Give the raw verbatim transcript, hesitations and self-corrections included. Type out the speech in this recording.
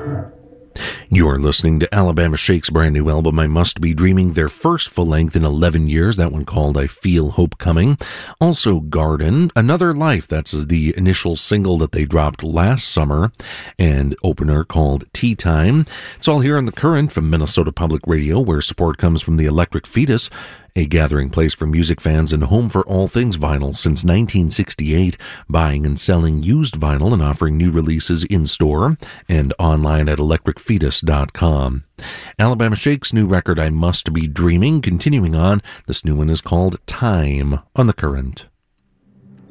You're listening to Alabama Shake's brand new album, I Must Be Dreaming, their first full-length in eleven years, that one called I Feel Hope Coming. Also Garden, Another Life, that's the initial single that they dropped last summer, and opener called Tea Time. It's all here on The Current from Minnesota Public Radio, where support comes from the Electric Fetus, a gathering place for music fans and home for all things vinyl since nineteen sixty-eight, buying and selling used vinyl and offering new releases in-store and online at electric fetus dot com. Alabama Shake's new record, I Must Be Dreaming, continuing on. This new one is called Time on The Current.